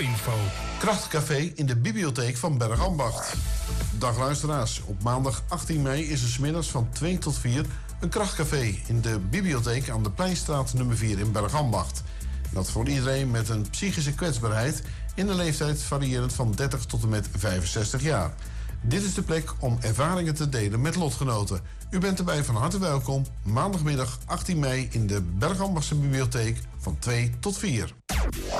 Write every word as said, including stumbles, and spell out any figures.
info. Krachtcafé in de bibliotheek van Bergambacht. Dag luisteraars, op maandag achttien mei is er 's middags van twee tot vier een krachtcafé in de bibliotheek aan de Pleinstraat nummer vier in Bergambacht. Dat voor iedereen met een psychische kwetsbaarheid in een leeftijd variërend van dertig tot en met vijfenzestig jaar. Dit is de plek om ervaringen te delen met lotgenoten. U bent erbij van harte welkom. Maandagmiddag achttien mei in de Bergambachtse bibliotheek van twee tot vier.